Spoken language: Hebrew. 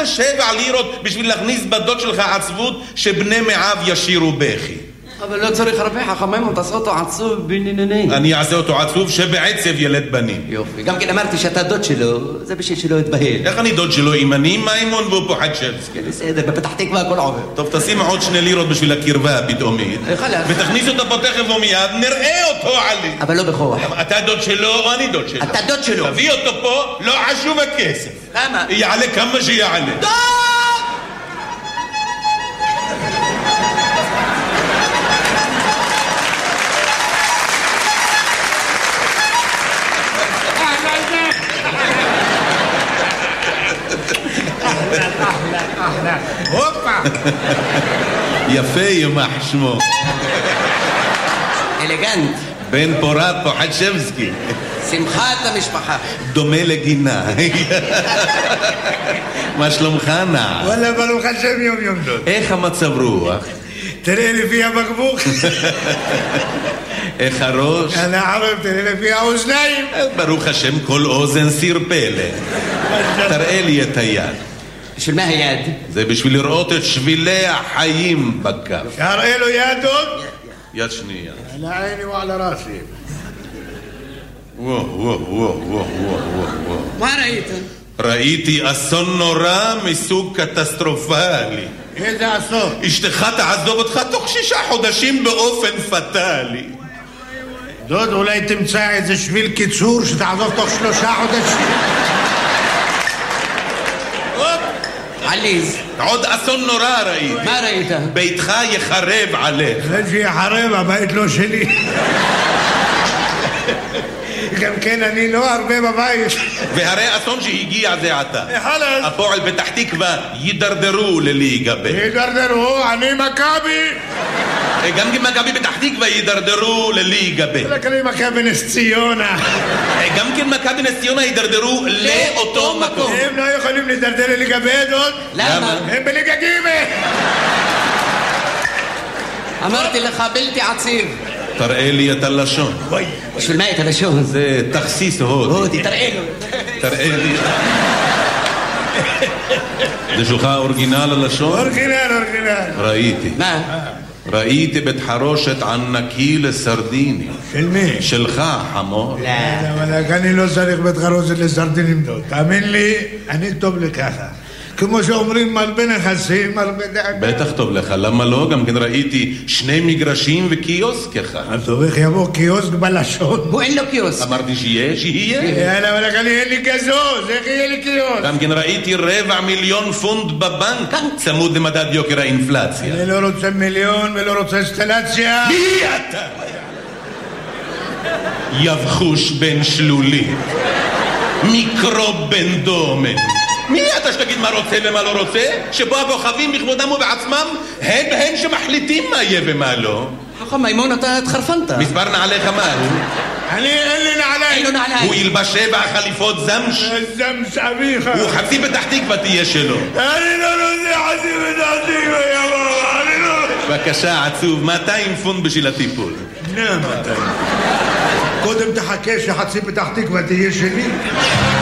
7 לירות בשביל להכניס בדוד שלך עצבות שבני מעב ישירו בכי. אבל לא צריך הרבה חכמים, תעשה אותו עצוב בנינני. אני אעשה אותו עצוב שבעצב ילד בנים. יופי, גם כן אמרתי שאתה דוד שלו, זה בשביל שלא יתבהל. איך אני דוד שלו אם אני מימון והוא פוחד שבס? כן, בסדר, בפתח תקווה הכל עובר. טוב, תשים עוד 2 לירות בשביל הקרבה הפתאומית. חלק. ותכניס אותו פה תכף ומיד, נראה אותו עלי. אבל לא בכוח. אתה דוד שלו או אני דוד שלו? אתה דוד שלו. תביא אותו פה, לא חשוב הכסף. כמה? יעלה כמה שיעלה. דוד! הופה! יפה ימח שמו. אלגנט. בן פורת פוחדשבסקי. שמחת המשפחה. דומה לגינה. מה שלומך נע? וואלה ברוך השם יום יום דוד. איך המצב רוח? תראה לפי הבקבוק. איך הראש? הנערב תראה לפי האוזניים. ברוך השם כל אוזן סיר פלא. תראה לי את היד. בשביל מה היד? זה בשביל לראות את שבילי החיים בכף. תראה לו יד דוד. יד שנייה. על עיני ועל ראסי. מה ראית? ראיתי אסון נורא מסוג קטסטרופלי. איזה אסון? אשתך תעזוב אותך תוך 6 חודשים באופן פטלי. דוד, אולי תמצא איזה שביל קיצור שתעזוב תוך 3 חודשים. עליז. עוד אסון נורא ראיתי. מה ראית? ביתך יחרב עליך. זה שיחרב, הבית לא שלי. גם כן, אני לא הרבה בבית. והרי אסון שהגיע זה עתה. חלס. הפועל פתח תקווה יידרדרו לליגה ב'. יידרדרו, אני מכבי. גם כי מכבי פתח תקווה יידרדרו לליגה ב'. רק אני מכבי נס ציונה. גם כן מכבי נס ציונה יידרדרו לאותו מקום. הם לא יכולים להידרדר לליגה ב' עוד. למה? הם בליגה ג'. אמרתי לך בלתי עציב. תראה לי את הלשון. בשביל מה את הלשון? זה תכסיס הודי. הודי, תראה לו. תראה לי. זה שלך אורגינל הלשון? אורגינל. ראיתי. מה? ראיתי בית חרושת ענקי לסרדינים. של מי? שלך, חמור. לא. אבל אני לא צריך בית חרושת לסרדינים דוד. תאמין לי, אני טוב לי ככה. כמו שאומרים מרבה נכסים, מרבה דאגה. בטח טוב לך, למה לא? גם כן ראיתי 2 מגרשים וקיוסק אחד. אז טוב, איך יבוא קיוסק בלשון? הוא אין לו קיוסק. אמרתי שיהיה. יאללה, אבל אני אין לי גזוז, איך יהיה לי קיוסק? גם כן ראיתי 250,000 פונט בבנק, צמוד למדד יוקר האינפלציה. אני לא רוצה מיליון ולא רוצה אינסטלציה. מי אתה? יבחוש בן שלולי, מיקרוב בן דומן. מי אתה שתגיד מה רוצה ומה לא רוצה? שבו הכוכבים בכבודם ובעצמם הם שמחליטים מה יהיה ומה לא. חכם מימון, אתה התחרפנת. מספר נעליך מה הוא? אין לי נעליים. אין לו נעליים. הוא ילבש 7 חליפות זמש. זמש אביך. הוא חצי פתח תקווה תהיה שלו. אני לא רוצה חצי פתח תקווה, יבוא, אני לא... בבקשה, עצוב, 200 פונט בשביל הטיפול. 200. קודם תחכה שחצי פתח תקווה תהיה שלי.